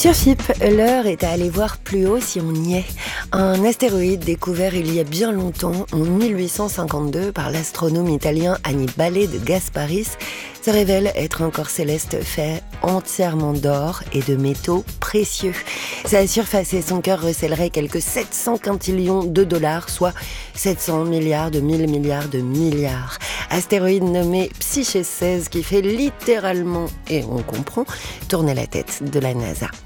Sur FIP, l'heure est à aller voir plus haut si on y est. Un astéroïde découvert il y a bien longtemps, en 1852, par l'astronome italien Annibale de Gasparis, se révèle être un corps céleste fait entièrement d'or et de métaux précieux. Sa surface et son cœur recèleraient quelques 700 quintillions de dollars, soit 700 milliards de 1000 milliards de milliards. Astéroïde nommé Psyché 16 qui fait littéralement, et on comprend, tourner la tête de la NASA.